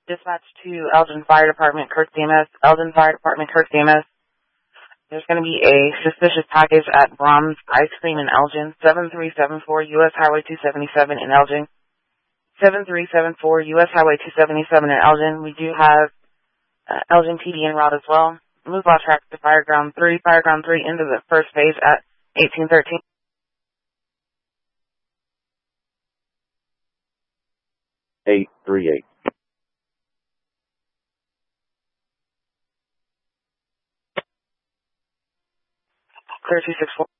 Dispatch to Elgin Fire Department, Kirk DMS. Elgin Fire Department, Kirk DMS. There's going to be a suspicious package at Brahms Ice Cream in Elgin, 7374 U.S. Highway 277 in Elgin. 7374 U.S. Highway 277 in Elgin. We do have Elgin PD en route as well. Move all traffic to Fireground 3. Fireground 3 into the first phase at 1813. 838. Clear 264.